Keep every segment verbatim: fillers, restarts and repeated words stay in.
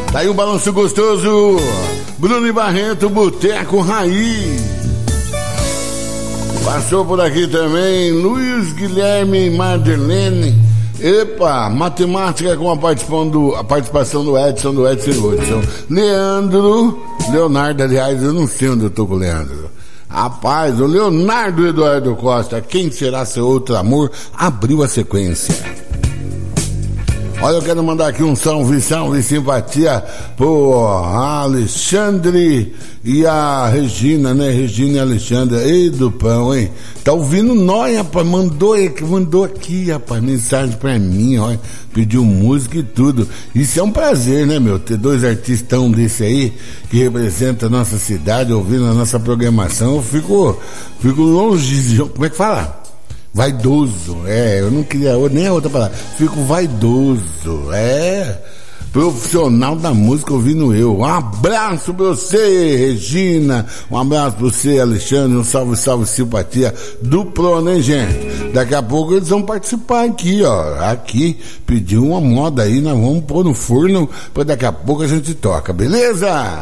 Tá aí um balanço gostoso. Bruno e Barreto, Boteco Raiz. Passou por aqui também Luiz Guilherme Mardelene. Epa, matemática com a participação do, a participação do Edson, do Edson Hudson. Leandro, Leonardo, aliás, eu não sei onde eu tô com o Leandro. Rapaz, o Leonardo Eduardo Costa, quem será seu outro amor, abriu a sequência. Olha, eu quero mandar aqui um salve, salve, simpatia pro Alexandre e a Regina, né? Regina e Alexandre. Ei, do pão, hein? Tá ouvindo nós, rapaz? Mandou, mandou aqui, rapaz, mensagem pra mim, ó. Pediu música e tudo. Isso é um prazer, né, meu? Ter dois artistão desse aí que representam a nossa cidade, ouvindo a nossa programação. Eu fico, fico longe de... Como é que fala? Vaidoso, é, eu não queria nem a outra palavra. Fico vaidoso, é. Profissional da música ouvindo eu. Um abraço pra você, Regina. Um abraço pra você, Alexandre. Um salve, salve, simpatia. Duplo, né, gente? Daqui a pouco eles vão participar aqui, ó. Aqui, pediu uma moda aí, nós vamos pôr no forno, pra daqui a pouco a gente toca, beleza?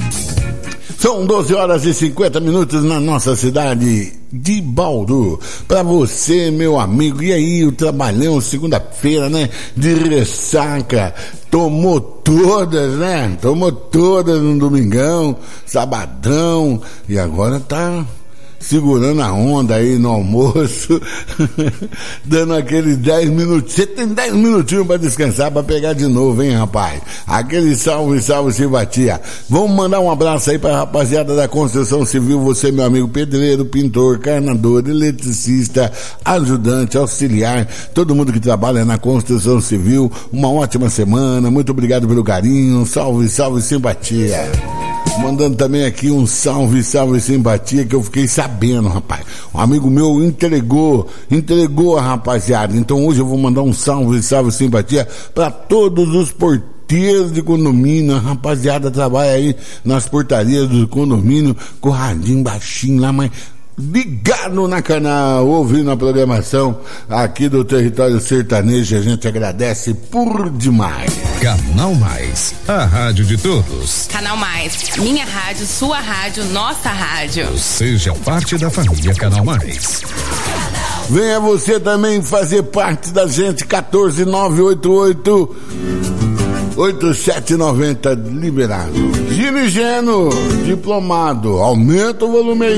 São doze horas e cinquenta minutos na nossa cidade de Bauru. Pra você, meu amigo, e aí, o trabalhão, segunda-feira, né? De ressaca. Tomou todas, né? Tomou todas no domingão, sabadão, e agora tá segurando a onda aí no almoço, dando aqueles dez minutos. Você tem dez minutinhos pra descansar, pra pegar de novo, hein, rapaz? Aquele salve, salve, simpatia. Vamos mandar um abraço aí pra rapaziada da construção civil, você, meu amigo pedreiro, pintor, carnador, eletricista, ajudante, auxiliar, todo mundo que trabalha na construção civil. Uma ótima semana, muito obrigado pelo carinho, salve, salve, simpatia. Mandando também aqui um salve, salve, simpatia, que eu fiquei sabendo, rapaz. Um amigo meu entregou, entregou a rapaziada. Então hoje eu vou mandar um salve, salve, simpatia para todos os porteiros de condomínio. A rapaziada trabalha aí nas portarias do condomínio, com o radinho baixinho lá, mas ligado na canal, ouvindo a programação aqui do Território Sertanejo. A gente agradece por demais. Canal Mais, a rádio de todos. Canal Mais, minha rádio, sua rádio, nossa rádio. Seja parte da família Canal Mais. Venha você também fazer parte da gente. quatorze nove oito oito oito sete nove zero liberado. Gino e Geno, diplomado, aumenta o volume aí.